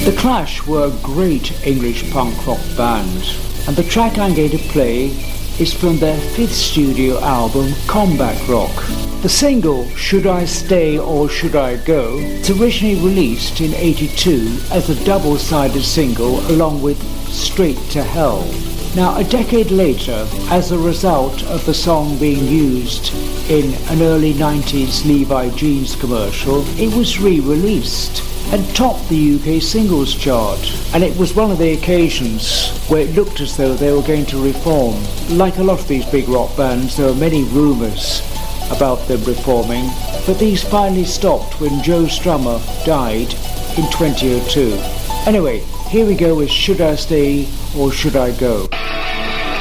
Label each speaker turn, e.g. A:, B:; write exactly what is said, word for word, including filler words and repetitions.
A: The Clash were a great English punk rock band, and the track I'm going to play is from their fifth studio album, Combat Rock. The single, Should I Stay or Should I Go, was originally released in eighty-two as a double-sided single along with Straight to Hell. Now, a decade later, as a result of the song being used in an early nineties Levi Jeans commercial, it was re-released and topped the U K singles chart. And it was one of the occasions where it looked as though they were going to reform. Like a lot of these big rock bands, there were many rumours about them reforming, but these finally stopped when Joe Strummer died in twenty oh two. Anyway, here we go with Should I Stay or Should I Go?